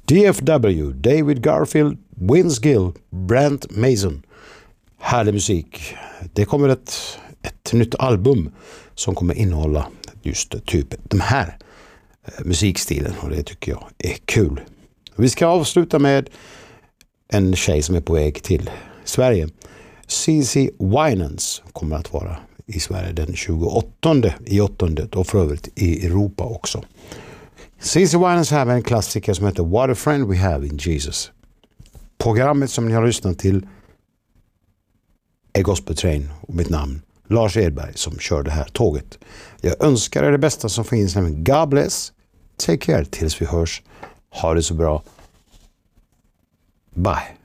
DFW, David Garfield, Vince Gill, Brent Mason. Härlig musik. Det kommer ett nytt album som kommer innehålla just typ de här musikstilen, och det tycker jag är kul. Vi ska avsluta med en tjej som är på väg till Sverige. CeCe Winans kommer att vara i Sverige den 28/8 och för övrigt i Europa också. CeCe Winans har en klassiker som heter What a Friend We Have in Jesus. Programmet som ni har lyssnat till är Gospel Train och mitt namn Lars Edberg som kör det här tåget. Jag önskar er det bästa som finns. God bless. Take care tills vi hörs. Ha det så bra. Bye.